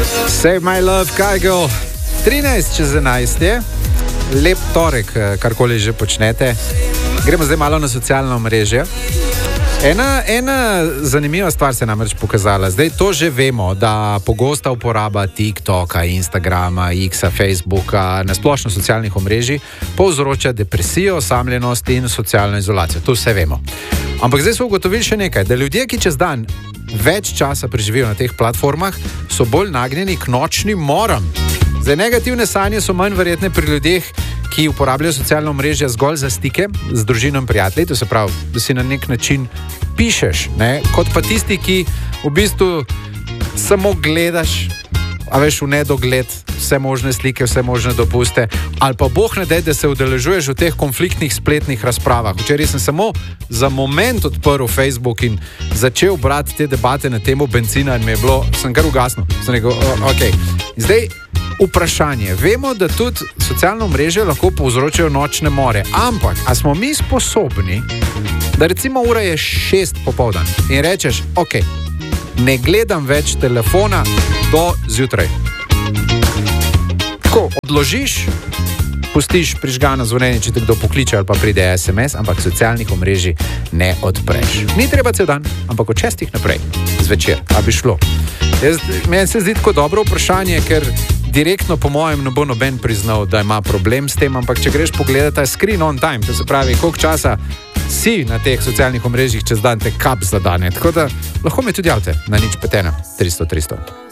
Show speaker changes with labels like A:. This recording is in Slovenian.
A: Save my love, Kajgo. 13:11 je. Lep torek, karkoli že počnete. Gremo zdaj malo na socialno mrežje. Ena zanimiva stvar se je namreč pokazala. Zdaj to že vemo, da pogosta uporaba TikToka, Instagrama, X-a, Facebooka, nasplošno socialnih omrežij povzroča depresijo, osamljenost in socialno izolacijo. To vse vemo. Ampak zdaj so ugotovili še nekaj, da ljudje, ki čez dan več časa preživijo na teh platformah, so bolj nagnjeni k nočnim moram. Zdaj, negativne sanje so manj verjetne pri ljudeh, ki uporabljajo socialno mrežje zgolj za stike z družino in prijatelji, to se pravi, da si na nek način pišeš, ne? Kot pa tisti, ki v bistvu samo gledaš, a veš, v nedogled vse možne slike, vse možne dopuste, ali pa boh ne daj, da se udeležuješ v teh konfliktnih spletnih razpravah. Včeraj sem samo za moment odprl Facebook in začel brati te debate na temo bencina in sem kar ugasnil. Sem rekel, ok. Zdaj, vprašanje. Vemo, da tudi socialno mreže lahko povzročajo nočne more, ampak a smo mi sposobni, da recimo ura je 6 popoldan in rečeš, ok, ne gledam več telefona do zjutraj. Tako, odložiš, pustiš prižgano zvonjenje, če te kdo pokliče ali pa pride SMS, ampak socialnih omrežij ne odpreš. Ni treba cel dan, ampak od 6 naprej, zvečer, a bi šlo. Meni se zdi tako dobro vprašanje, ker direktno po mojem ne bo noben priznal, da ima problem s tem, ampak če greš pogledati screen on time, to se pravi, koliko časa si na teh socialnih omrežjih čez dan, te kap zadane. Tako da lahko me tudi javite na 051 300 300.